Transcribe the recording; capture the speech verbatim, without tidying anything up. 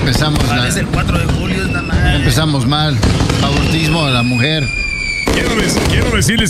empezamos Parece el cuatro de julio, esta madre. empezamos mal. Favoritismo a la mujer. Quiero, quiero decirles